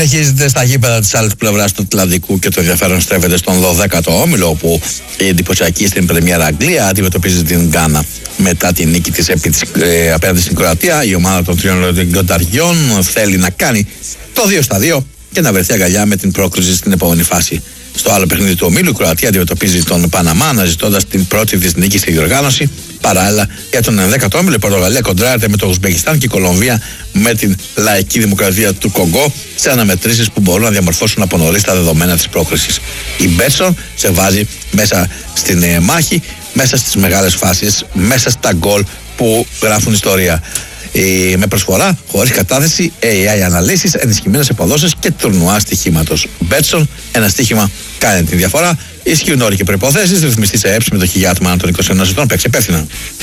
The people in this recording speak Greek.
Συνεχίζεται στα γήπεδα της άλλης πλευράς του Ατλαντικού και το ενδιαφέρον στρέφεται στον 12ο όμιλο, όπου η εντυπωσιακή στην Πρεμιέρα Αγγλία αντιμετωπίζει την Γκάνα. Μετά την νίκη της απέναντι στην Κροατία, η ομάδα των τριών λιονταριών θέλει να κάνει το 2-2 και να βρεθεί αγκαλιά με την πρόκριση στην επόμενη φάση. Στο άλλο παιχνίδι του ομίλου, η Κροατία αντιμετωπίζει τον Παναμά, αναζητώντας την πρώτη της νίκη στη διοργάνωση. Παράλληλα, για τον 11ο όμιλο, η Πορτογαλία κοντράρεται με το Ουσμπεκιστάν και η Κολομβία με την Λαϊκή Δημοκρατία του Κονγκό σε αναμετρήσεις που μπορούν να διαμορφώσουν από νωρίς τα δεδομένα της πρόκρισης. Η Μπέτσον σε βάζει μέσα στην μάχη, μέσα στις μεγάλες φάσεις, μέσα στα γκολ που γράφουν ιστορία. Με προσφορά, χωρίς κατάθεση, AI αναλύσεις, ενισχυμένες αποδόσεις και τουρνουά στοιχήματος. Μπέτσον, ένα στοίχημα κάνει τη διαφορά. Ισχύουν όροι και προϋποθέσεις. Ρυθμιστή σε συμμετοχή για άτομα των 21 ετών. Παίξει υπεύθυνα.